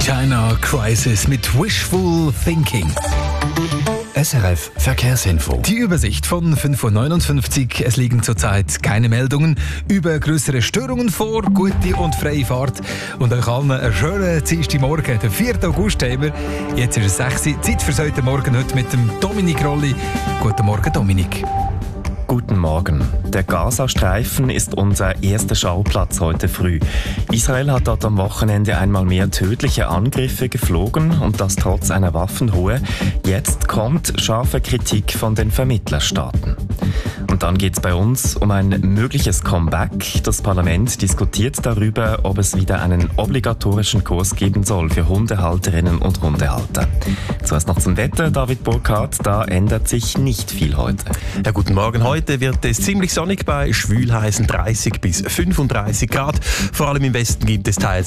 China Crisis mit Wishful Thinking. SRF Verkehrsinfo. Die Übersicht von 5.59 Uhr. Es liegen zurzeit keine Meldungen über größere Störungen vor. Gute und freie Fahrt. Und euch allen einen schönen Dienstagmorgen. Den 4. August haben wir. Jetzt ist es 6 Uhr. Zeit für heute Morgen heute mit dem Dominik Rolli. Guten Morgen, Dominik. Guten Morgen. Der Gazastreifen ist unser erster Schauplatz heute früh. Israel hat dort am Wochenende einmal mehr tödliche Angriffe geflogen und das trotz einer Waffenruhe. Jetzt kommt scharfe Kritik von den Vermittlerstaaten. Und dann geht es bei uns um ein mögliches Comeback. Das Parlament diskutiert darüber, ob es wieder einen obligatorischen Kurs geben soll für Hundehalterinnen und Hundehalter. Zuerst noch zum Wetter, David Burkhardt. Da ändert sich nicht viel heute. Ja, guten Morgen. Heute wird es ziemlich sonnig bei schwül heißen 30 bis 35 Grad. Vor allem im Westen gibt es teils